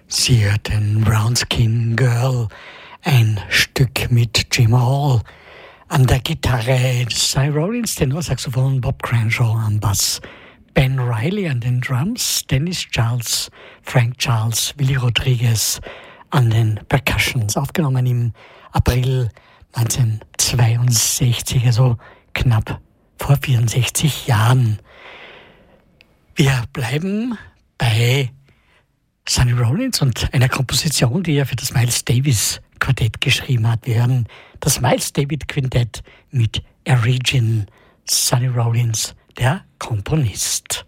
Sie hörten Brown Skin Girl, ein Stück mit Jim Hall. An der Gitarre Cy Rollins, Tenorsaxophon, Bob Cranshaw am Bass, Ben Riley an den Drums, Dennis Charles, Frank Charles, Willy Rodriguez an den Percussions. Aufgenommen im April 1962, also knapp vor 64 Jahren. Wir bleiben bei Sonny Rollins und einer Komposition, die er für das Miles Davis Quartett geschrieben hat. Wir hören das Miles Davis Quintett mit Origin. Sonny Rollins, der Komponist.